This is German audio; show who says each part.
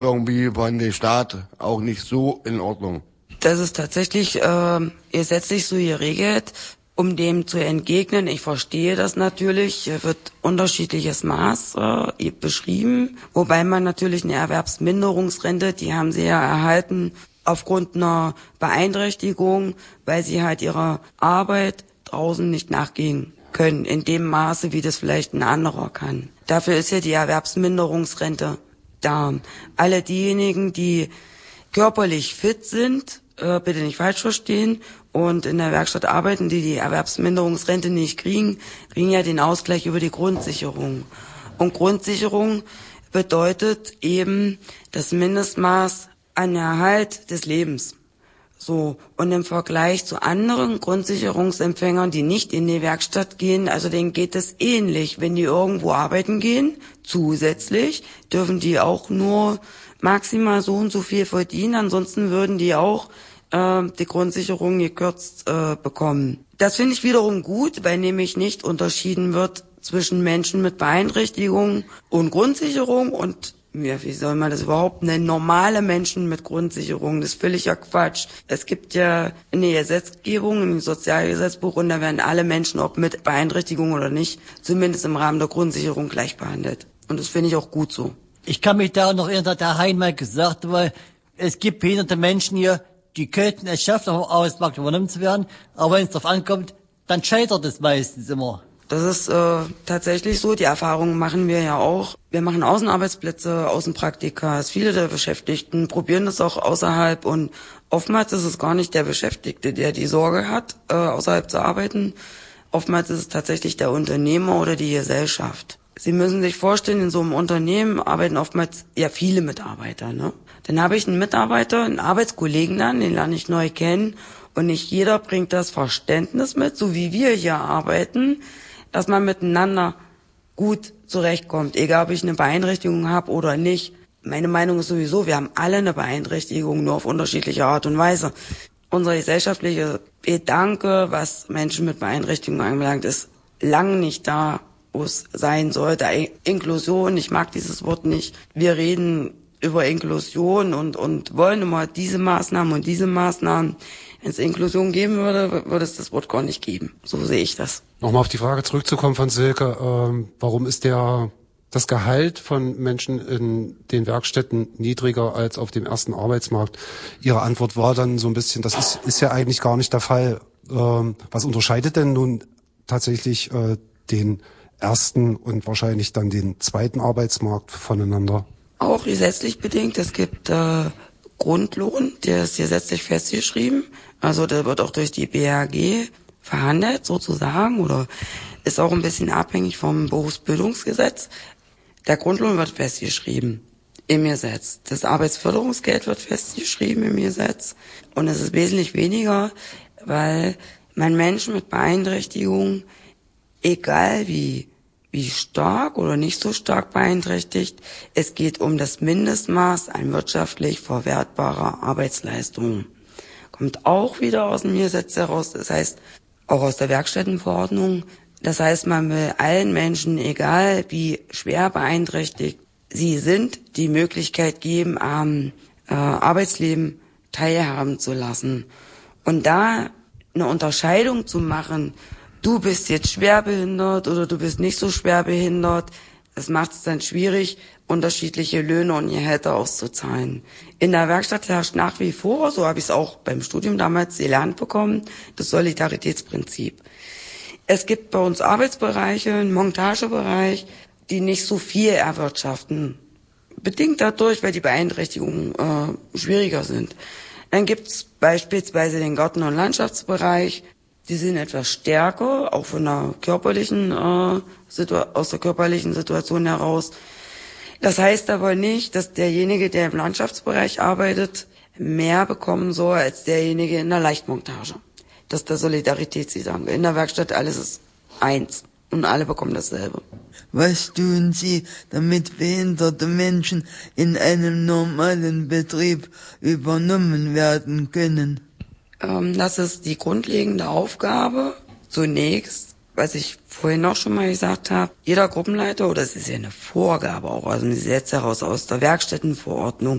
Speaker 1: irgendwie von dem Staat auch nicht so in Ordnung.
Speaker 2: Das ist tatsächlich gesetzlich so geregelt, um dem zu entgegnen. Ich verstehe das natürlich, wird unterschiedliches Maß beschrieben, wobei man natürlich eine Erwerbsminderungsrente, die haben sie ja erhalten aufgrund einer Beeinträchtigung, weil sie halt ihrer Arbeit draußen nicht nachgehen können, in dem Maße, wie das vielleicht ein anderer kann. Dafür ist ja die Erwerbsminderungsrente da. Alle diejenigen, die körperlich fit sind, bitte nicht falsch verstehen, und in der Werkstatt arbeiten, die die Erwerbsminderungsrente nicht kriegen, kriegen ja den Ausgleich über die Grundsicherung. Und Grundsicherung bedeutet eben das Mindestmaß an Erhalt des Lebens. So, und im Vergleich zu anderen Grundsicherungsempfängern, die nicht in die Werkstatt gehen, also denen geht es ähnlich. Wenn die irgendwo arbeiten gehen, zusätzlich dürfen die auch nur maximal so und so viel verdienen, ansonsten würden die auch die Grundsicherung gekürzt bekommen. Das finde ich wiederum gut, weil nämlich nicht unterschieden wird zwischen Menschen mit Beeinträchtigungen und Grundsicherung und ja, wie soll man das überhaupt nennen? Normale Menschen mit Grundsicherung, das ist völliger Quatsch. Es gibt ja eine Gesetzgebung, ein Sozialgesetzbuch, und da werden alle Menschen, ob mit Beeinträchtigung oder nicht, zumindest im Rahmen der Grundsicherung gleich behandelt. Und das finde ich auch gut so.
Speaker 3: Ich kann mich da noch erinnern, der Hein mal gesagt, weil es gibt behinderte Menschen hier, die könnten es schaffen, auf dem Arbeitsmarkt übernommen zu werden, aber wenn es darauf ankommt, dann scheitert es meistens immer.
Speaker 2: Das ist tatsächlich so, die Erfahrungen machen wir ja auch. Wir machen Außenarbeitsplätze, Außenpraktika. Viele der Beschäftigten probieren das auch außerhalb, und oftmals ist es gar nicht der Beschäftigte, der die Sorge hat, außerhalb zu arbeiten. Oftmals ist es tatsächlich der Unternehmer oder die Gesellschaft. Sie müssen sich vorstellen, in so einem Unternehmen arbeiten oftmals ja viele Mitarbeiter, ne? Dann habe ich einen Mitarbeiter, einen Arbeitskollegen dann, den lerne ich neu kennen, und nicht jeder bringt das Verständnis mit, so wie wir hier arbeiten, dass man miteinander gut zurechtkommt, egal ob ich eine Beeinträchtigung habe oder nicht. Meine Meinung ist sowieso, wir haben alle eine Beeinträchtigung, nur auf unterschiedliche Art und Weise. Unser gesellschaftlicher Gedanke, was Menschen mit Beeinträchtigungen anbelangt, ist lang nicht da, wo es sein sollte. Inklusion, ich mag dieses Wort nicht. Wir reden über Inklusion und wollen immer diese Maßnahmen und diese Maßnahmen. Wenn es Inklusion geben würde, würde es das Wort gar nicht geben. So sehe ich das.
Speaker 4: Nochmal auf die Frage zurückzukommen von Silke, warum ist das Gehalt von Menschen in den Werkstätten niedriger als auf dem ersten Arbeitsmarkt? Ihre Antwort war dann so ein bisschen, das ist ja eigentlich gar nicht der Fall. Was unterscheidet denn nun tatsächlich den ersten und wahrscheinlich dann den zweiten Arbeitsmarkt voneinander?
Speaker 2: Auch gesetzlich bedingt. Es gibt Grundlohn, der ist gesetzlich festgeschrieben. Also der wird auch durch die BAG verhandelt sozusagen, oder ist auch ein bisschen abhängig vom Berufsbildungsgesetz. Der Grundlohn wird festgeschrieben im Gesetz. Das Arbeitsförderungsgeld wird festgeschrieben im Gesetz. Und es ist wesentlich weniger, weil man Menschen mit Beeinträchtigung, egal wie stark oder nicht so stark beeinträchtigt, es geht um das Mindestmaß an wirtschaftlich verwertbarer Arbeitsleistung. Kommt auch wieder aus dem Gesetz heraus, das heißt auch aus der Werkstättenverordnung. Das heißt, man will allen Menschen, egal wie schwer beeinträchtigt sie sind, die Möglichkeit geben, am Arbeitsleben teilhaben zu lassen. Und da eine Unterscheidung zu machen, du bist jetzt schwerbehindert oder du bist nicht so schwerbehindert, das macht es dann schwierig, unterschiedliche Löhne und Gehälter auszuzahlen. In der Werkstatt herrscht nach wie vor, so habe ich es auch beim Studium damals gelernt bekommen, das Solidaritätsprinzip. Es gibt bei uns Arbeitsbereiche, einen Montagebereich, die nicht so viel erwirtschaften. Bedingt dadurch, weil die Beeinträchtigungen schwieriger sind. Dann gibt es beispielsweise den Garten- und Landschaftsbereich. Die sind etwas stärker, auch von der körperlichen, aus der körperlichen Situation heraus. Das heißt aber nicht, dass derjenige, der im Landschaftsbereich arbeitet, mehr bekommen soll als derjenige in der Leichtmontage. Das ist der Solidaritätsgedanke. In der Werkstatt alles ist eins und alle bekommen dasselbe.
Speaker 5: Was tun Sie, damit behinderte Menschen in einem normalen Betrieb übernommen werden können?
Speaker 2: Das ist die grundlegende Aufgabe. Zunächst, was ich vorhin auch schon mal gesagt habe, jeder Gruppenleiter, oder es ist ja eine Vorgabe auch aus dem Gesetz heraus, aus der Werkstättenverordnung,